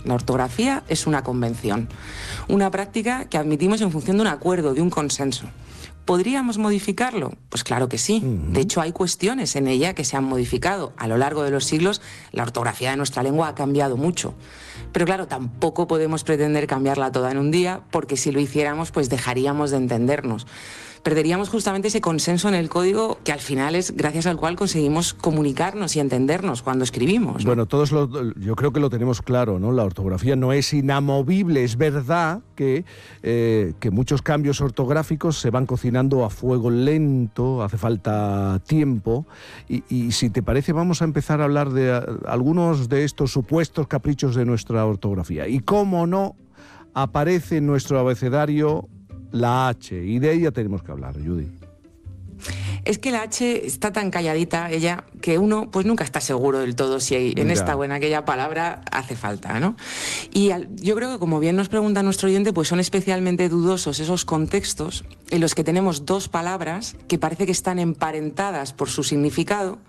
La ortografía es una convención, una práctica que admitimos en función de un acuerdo, de un consenso. ¿Podríamos modificarlo? Pues claro que sí. De hecho, hay cuestiones en ella que se han modificado. A lo largo de los siglos, la ortografía de nuestra lengua ha cambiado mucho. Pero claro, tampoco podemos pretender cambiarla toda en un día, porque si lo hiciéramos, pues dejaríamos de entendernos. Perderíamos justamente ese consenso en el código que al final es gracias al cual conseguimos comunicarnos y entendernos cuando escribimos, ¿no? Bueno, yo creo que lo tenemos claro, ¿no? La ortografía no es inamovible. Es verdad que muchos cambios ortográficos se van cocinando a fuego lento, hace falta tiempo. Y si te parece, vamos a empezar a hablar de algunos de estos supuestos caprichos de nuestra ortografía. Y cómo no aparece en nuestro abecedario la H, y de ella tenemos que hablar, Judy. Es que la H está tan calladita, ella, que uno pues nunca está seguro del todo si en esta o en aquella palabra hace falta, ¿no? Y yo creo que, como bien nos pregunta nuestro oyente, pues son especialmente dudosos esos contextos en los que tenemos dos palabras que parece que están emparentadas por su significado,